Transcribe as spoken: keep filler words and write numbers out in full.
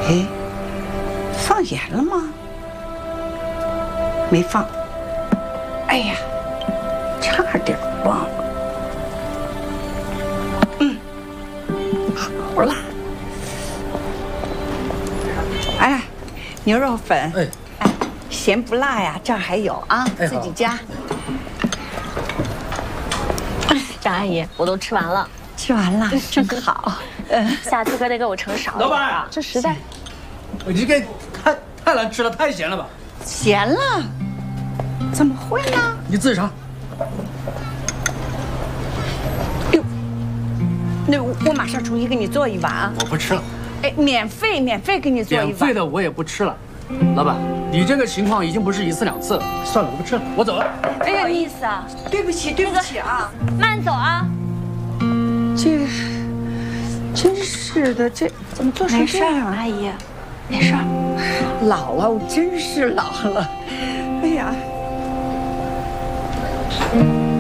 哎，放盐了吗？没放。哎呀，差点忘了。嗯，好了。哎，牛肉粉。哎，哎，咸不辣呀？这儿还有啊，自己加。 张阿姨，我都吃完了。 吃完了，真好。 嗯，下次可得给我盛少一点。 老板， 这实在， 你这个太太难吃了，太咸了吧？ 咸了？怎么会呢？ 你自己尝。 哟，那我马上重新给你做一碗啊！ 我不吃了。 哎，免费免费给你做一碗。 免费的我也不吃了。老板，你这个情况已经不是一次两次了。算了，我不吃了，我走了。 哎呀，不好意思啊， 对不起，对不起啊， 慢走啊。 这，真是的，这怎么做成这样？ 阿姨，没事儿。 老了，我真是老了。哎呀。